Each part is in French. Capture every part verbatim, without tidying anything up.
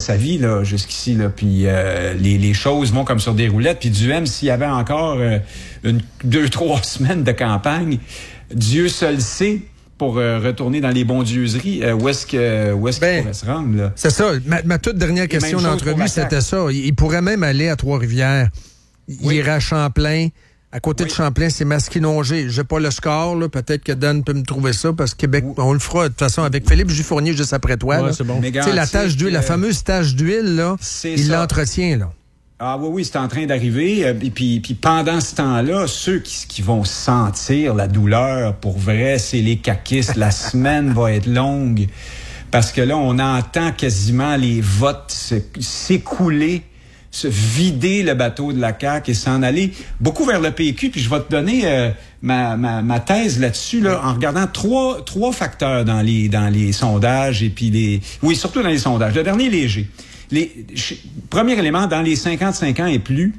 sa vie là jusqu'ici là, puis euh, les, les choses vont comme sur des roulettes. Puis Duhem, s'il y avait encore euh, une, deux, trois semaines de campagne, Dieu seul sait pour euh, retourner dans les bondieuseries, euh, où est-ce que où est-ce ben, qu'il pourrait se rendre là. C'est ça. Ma, ma toute dernière question d'entrevue, c'était ça. Il, il pourrait même aller à Trois-Rivières. Il oui. irait à Champlain. À côté oui. de Champlain, c'est Masquinongé. J'ai pas le score, là. Peut-être que Dan peut me trouver ça, parce que Québec, oui. on le fera de toute façon avec Philippe Gifournier juste après toi. Ouais, c'est bon. Tu sais, la tache d'huile, euh, la fameuse tache d'huile, là, il l'entretient, là. Ah oui, oui, c'est en train d'arriver. Euh, et puis, puis pendant ce temps-là, ceux qui, qui vont sentir la douleur, pour vrai, c'est les caquistes. La semaine va être longue, parce que là, on entend quasiment les votes s'écouler, se vider le bateau de la C A Q et s'en aller beaucoup vers le P Q. Puis je vais te donner euh, ma, ma, ma thèse là-dessus, là, en regardant trois, trois facteurs dans les, dans les sondages et puis les... Oui, surtout dans les sondages. Le dernier léger. Les, premier élément, dans les cinquante-cinq ans et plus,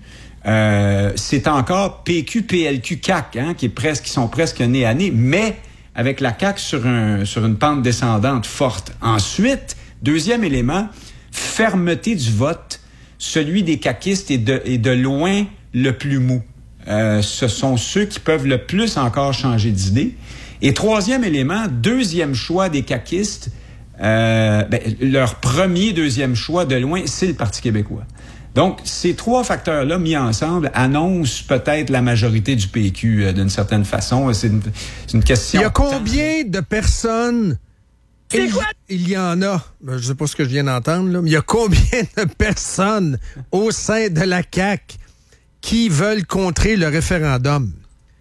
euh, c'est encore P Q, P L Q, C A Q, hein, qui, est presque, qui sont presque nez à nez, mais avec la C A Q sur, un, sur une pente descendante forte. Ensuite, deuxième élément, fermeté du vote. Celui des caquistes est de, est de loin le plus mou. Euh, ce sont ceux qui peuvent le plus encore changer d'idée. Et troisième élément, deuxième choix des caquistes, euh, ben, leur premier, deuxième choix de loin, c'est le Parti québécois. Donc, ces trois facteurs-là mis ensemble annoncent peut-être la majorité du P Q euh, d'une certaine façon. C'est une, c'est une question... Il y a combien de personnes... C'est quoi? Il y en a, je sais pas ce que je viens d'entendre, là, mais il y a combien de personnes au sein de la C A Q qui veulent contrer le référendum?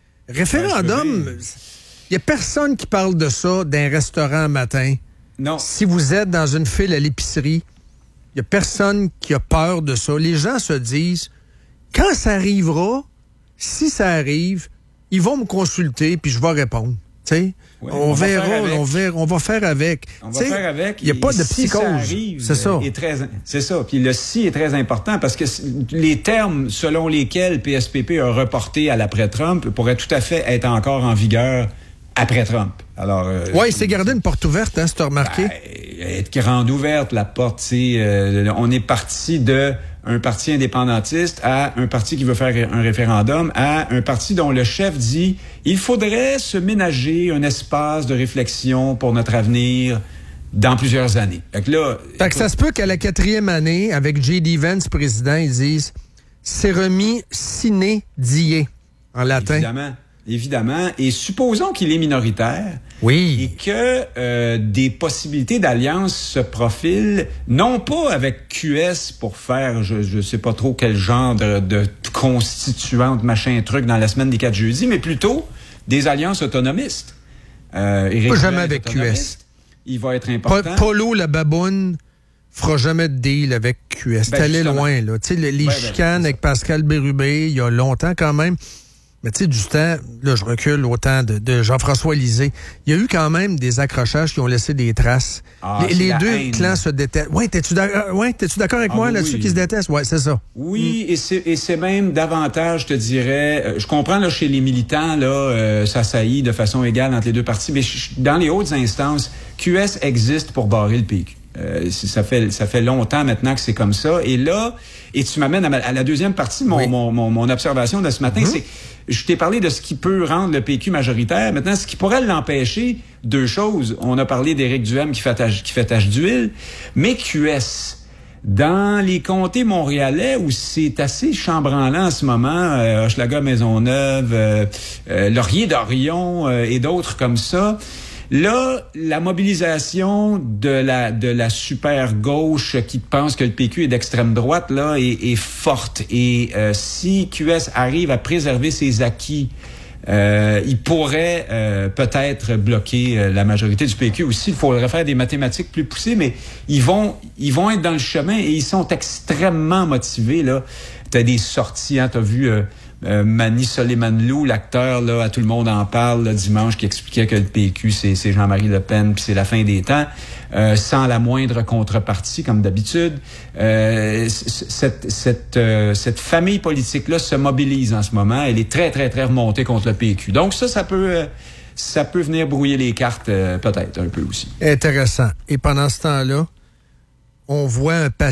Référendum, il y a personne qui parle de ça d'un restaurant un matin. Non. Si vous êtes dans une file à l'épicerie, il y a personne qui a peur de ça. Les gens se disent, quand ça arrivera, si ça arrive, ils vont me consulter puis je vais répondre. Ouais, on, on, verra, on verra, on va faire avec. On va faire avec. Il n'y a pas de si psychose. Ça arrive, c'est ça. Est très, c'est ça. Puis le si est très important parce que les termes selon lesquels P S P P a reporté à l'après-Trump pourraient tout à fait être encore en vigueur après Trump. Alors. Euh, oui, il s'est gardé une porte ouverte, hein, si tu as remarqué. Ben, être grande ouverte, la porte, c'est, euh, on est parti de un parti indépendantiste à un parti qui veut faire un référendum, à un parti dont le chef dit il faudrait se ménager un espace de réflexion pour notre avenir dans plusieurs années. Fait que là, fait que ça se peut qu'à la quatrième année, avec J D Vance président, ils disent c'est remis sine die en latin. Évidemment. Évidemment. Et supposons qu'il est minoritaire. Oui. Et que euh, des possibilités d'alliance se profilent, non pas avec Q S pour faire, je je sais pas trop quel genre de, de constituante, machin truc dans la semaine des quatre jeudis, mais plutôt des alliances autonomistes. Euh, pas jamais avec Q S. Il va être important. Polo la baboune fera jamais de deal avec Q S. Ben, t'es allé loin, là. Tu sais, les, les ben, chicanes ben, avec Pascal Bérubé, il y a longtemps quand même. Mais tu sais, du temps, là, je recule au temps de, de Jean-François Lisée. Il y a eu quand même des accrochages qui ont laissé des traces. Ah, les les deux haine. clans se détestent. Ouais, t'es-tu d'accord, ouais, t'es-tu d'accord avec ah, moi oui, là-dessus oui. qu'ils se détestent? Ouais, c'est ça. Oui, mm. et, c'est, et c'est même davantage, je te dirais, euh, je comprends, là, chez les militants, là, euh, ça saillit de façon égale entre les deux partis, mais je, dans les hautes instances, Q S existe pour barrer le P Q. Euh, ça fait ça fait longtemps maintenant que c'est comme ça. Et là, et tu m'amènes à, ma, à la deuxième partie de mon, oui. mon, mon, mon observation de ce matin, mm-hmm. c'est je t'ai parlé de ce qui peut rendre le P Q majoritaire. Maintenant, ce qui pourrait l'empêcher, deux choses. On a parlé d'Éric Duhem qui fait tache, qui fait tache d'huile, mais Q S, dans les comtés montréalais où c'est assez chambranlant en ce moment, euh, Hochelaga, Maisonneuve, euh, euh, Laurier-Dorion euh, et d'autres comme ça, là, la mobilisation de la de la super gauche qui pense que le P Q est d'extrême droite là est, est forte. Et euh, si Q S arrive à préserver ses acquis, euh, il pourrait euh, peut-être bloquer euh, la majorité du P Q aussi. Il faudrait faire des mathématiques plus poussées, mais ils vont ils vont être dans le chemin et ils sont extrêmement motivés là. T'as des sorties, hein, t'as vu. Euh, Euh, Mani Soleimanlou, l'acteur, là, à tout le monde en parle, là, dimanche, qui expliquait que le P Q, c'est, c'est Jean-Marie Le Pen, puis c'est la fin des temps, euh, sans la moindre contrepartie, comme d'habitude. Euh, cette, cette, euh, cette famille politique-là se mobilise en ce moment. Elle est très, très, très remontée contre le P Q. Donc ça, ça peut... Euh, ça peut venir brouiller les cartes, euh, peut-être, un peu aussi. Intéressant. Et pendant ce temps-là, on voit un